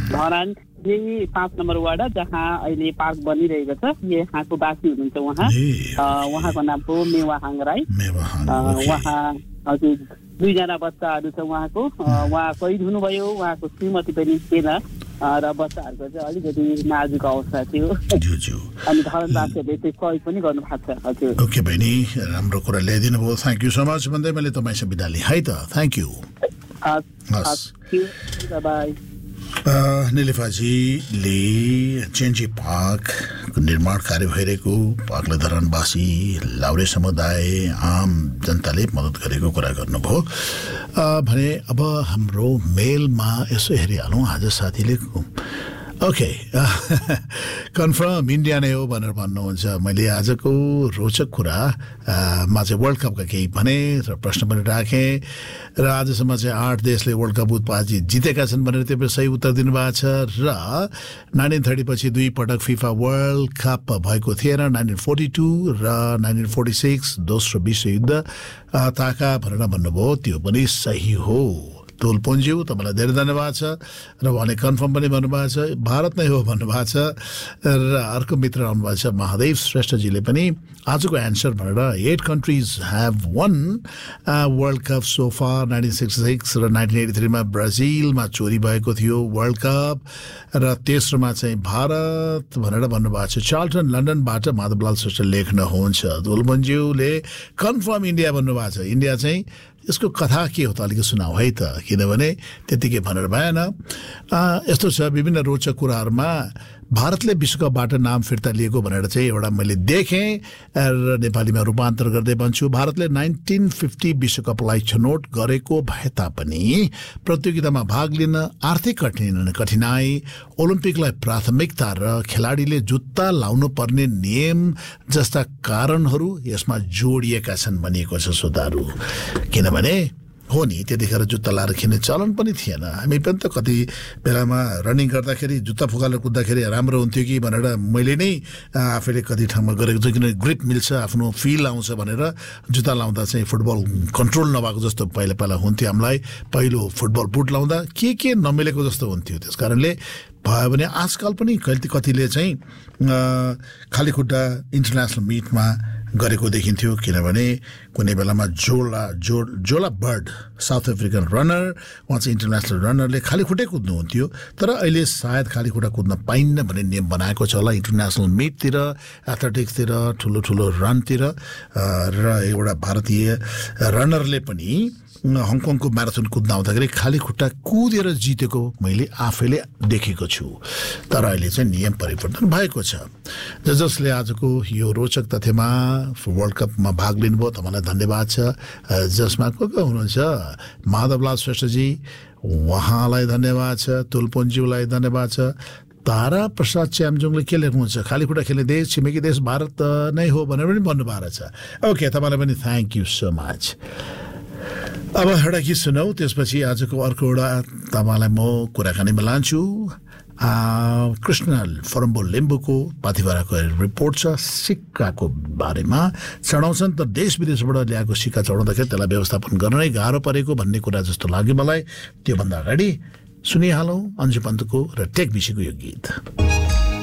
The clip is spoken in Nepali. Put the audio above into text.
धरान यही 5 नम्बर वार्ड जहाँ अहिले पार्क बनिरहेको छ यहाँको बासी हुनुहुन्छ उहाँको नाम हो मेवाहाङ राई उहाँ हजुर 2 जना बच्चाहरू छ उहाँको उहाँ शहीद हुनुभयो उहाँको श्रीमती पनि थिएन र बच्चाहरूको चाहिँ अलिकति नाजुक अवस्था थियो अनि धरानवासीहरूले चाहिँ सहयोग पनि गर्नु भएको छ हजुर ओके बहिनी राम्रो कुरा ल्याइदिनु भयो थ्याङ्क यू सो मच भन्दै मैले तपाईँसँग बिदा लिएँ है त थ्याङ्क यू बाई निलिफाजीले चेन्जी पार्क निर्माण कार्य भइरहेको पार्कले धरानवासी लाउरे समुदाय आम जनताले मद्दत गरेको कुरा गर्नुभयो भने अब हाम्रो मेलमा यसो हेरिहालौँ आज साथीले ओके कन्फर्म इन्डिया नै हो भनेर भन्नुहुन्छ मैले आजको रोचक कुरा मा चाहिँ वर्ल्ड कपका केही भने र प्रश्न पनि राखेँ र आजसम्म चाहिँ 8 देशले वर्ल्ड कप जितेका छन् भनेर त्यो सही उत्तर दिनुभएको छ र 1930 पछि 2 पटक फिफा वर्ल्ड कप भएको थिएन 1942 र 1946 दोस्रो विश्वयुद्ध ताका भनेर भन्नुभयो त्यो पनि सही हो तोलपोन्ज्यू तपाईँलाई धेरै धन्यवाद छ र उहाँले कन्फर्म पनि भन्नुभएको छ भारत नै हो भन्नुभएको छ र अर्को मित्र आउनुभएको छ महादेव श्रेष्ठजीले पनि आजको एन्सर भनेर 8 countries have one world cup so far 1966 र 1983 मा ब्राजिलमा चोरी भएको थियो वर्ल्ड कप र तेस्रोमा चाहिँ भारत भनेर भन्नुभएको छ चार्ल्टन लन्डनबाट माधवलाल श्रेष्ठ लेख्नुहुन्छ तोलपोन्ज्यूले कन्फर्म इन्डिया भन्नुभएको छ इन्डिया चाहिँ यसको कथा के हो त अलिकति सुनाऊ है त किनभने त्यतिकै भनेर भएन यस्तो छ विभिन्न रोचक कुराहरूमा भारतले विश्वकपबाट नाम फिर्ता लिएको भनेर चाहिँ एउटा मैले देखेँ र नेपालीमा रूपान्तर गर्दै भन्छु भारतले 1950 विश्वकपलाई छनौट गरेको भए तापनि प्रतियोगितामा भाग लिन आर्थिक कठिनाई ओलम्पिकलाई प्राथमिकता र खेलाडीले जुत्ता लाउनु पर्ने नियम जस्ता कारणहरू यसमा जोडिएका छन् भनिएको छ श्रोताहरू किनभने हो नि त्यतिखेर जुत्ता लाएर खेल्ने चलन पनि थिएन हामी पनि त कति बेलामा रनिङ गर्दाखेरि जुत्ता फुकालेर कुद्दाखेरि राम्रो हुन्थ्यो कि भनेर मैले नै आफैले कति ठाउँमा गरेको छु किनभने ग्रिप मिल्छ आफ्नो फिल आउँछ भनेर जुत्ता लाउँदा चाहिँ फुटबल कन्ट्रोल नभएको जस्तो पहिला हुन्थ्यो हामीलाई पहिलो फुटबल बुट लाउँदा के नमिलेको जस्तो हुन्थ्यो त्यस कारणले भयो भने आजकल पनि कतिले चाहिँ खाली खुट्टा इन्टरनेसनल मिटमा गरेको देखिन्थ्यो किनभने कुनै बेलामा जोला बर्ड साउथ अफ्रिकन रनर उहाँ चाहिँ इन्टरनेसनल रनरले खाली खुट्टै कुद्नुहुन्थ्यो तर अहिले सायद खाली खुट्टा कुद्न पाइन्न भन्ने नियम बनाएको छ होला इन्टरनेसनल मिटतिर एथलेटिक्सतिर ठुलो रनतिर र एउटा भारतीय रनरले पनि हङकङको म्याराथन कुद्न आउँदाखेरि खाली खुट्टा कुदेर जितेको मैले आफैले देखेको छु तर अहिले चाहिँ नियम परिवर्तन भएको छ जसले आजको यो रोचक तथ्यमा वर्ल्ड कपमा भाग लिनुभयो तपाईँलाई धन्यवाद छ जसमा को हुनुहुन्छ माधवलाल श्रेष्ठजी उहाँलाई धन्यवाद छ तुलपोन्ज्यूलाई धन्यवाद छ तारा प्रसाद च्याम्जुङले के लेख्नुहुन्छ खाली खुट्टा खेल्ने देश छिमेकी देश भारत नै हो भनेर पनि भन्नुभएको छ ओके तपाईँलाई पनि थ्याङ्क यू सो मच अब एउटा गीत सुनौ त्यसपछि आजको अर्को एउटा तपाईँलाई म कुराकानीमा लान्छु कृष्ण फरम्बो लिम्बूको पाथिभराको रिपोर्ट छ सिक्काको बारेमा चढाउँछन् त देश विदेशबाट ल्याएको सिक्का चढाउँदाखेरि त्यसलाई व्यवस्थापन गर्न नै गाह्रो परेको भन्ने कुरा जस्तो लाग्यो मलाई त्योभन्दा अगाडि सुनिहालौँ अन्जु पन्तको र टेक बिसीको यो गीत